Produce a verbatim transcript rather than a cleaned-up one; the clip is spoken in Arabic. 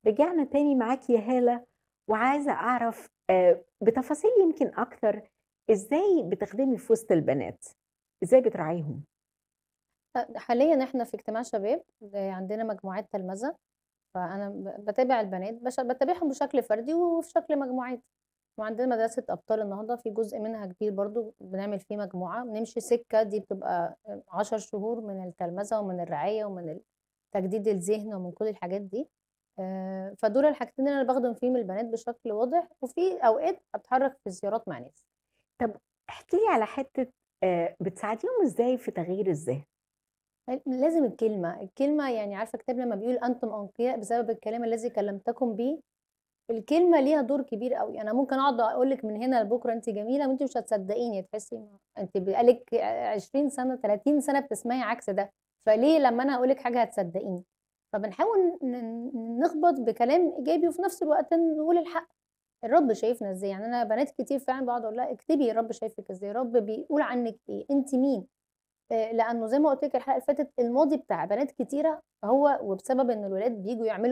رجعنا تاني معاك يا هالة، وعايزة أعرف آآ بتفاصيل يمكن أكتر، إزاي بتخدمي في وسط البنات؟ إزاي بتراعيهم؟ أ حاليًا إحنا في اجتماع شباب، آآ عندنا مجموعات تلمذة، فأنا ب باتابع البنات بش باتابعهم بشكل فردي وفي شكل مجموعات، وعندنا مدرسة أبطال النهضة في جزء منها كبير برضه بنعمل فيه مجموعة، بنمشي سِكّة دي بتبقى آآ عشر شهور من التلمذة ومن الرعاية ومن ال تجديد الذهن ومن كل الحاجات دي، آآ فدول الحاجتين اللي أنا باخدم فيهم البنات بشكل واضح، وفي أوقات أتحرك في زيارات مع ناس. طب احكي لي على حتة آآ بتساعديهم إزاي في تغيير الذهن؟ ل لازم الكلمة، الكلمة يعني عارفة الكتاب لمّا بيقول أنتم أنقياء بسبب الكلام الذي كلمتكم به، الكلمة ليها دور كبير أوي، أنا ممكن أقعد أقول لِك من هنا لبكرة أنتِ جميلة وأنتِ مش هتصدقيني، تحسي أنتِ بقى لِك عشرين سنة، تلاتين سنة بتسمعي عكس ده، فليه لمّا أنا أقول لِك حاجة هتصدقيني؟ فبنحاول ن نخبط بكلام إيجابي وفي نفس الوقت نقول الحق، الرب شايفنا إزاي، يعني أنا بنات كتير فعلًا باقعد أقول لها اكتبي الرب شايفِك إزاي، الرب بيقول عنِّك إيه، أنتِ مين؟ آآ لأنه زي ما قُلت لِك الحلقة اللي فاتت، الماضي بتاع بنات كتيرة هو وبسبب إن الولاد بييجوا يعملوا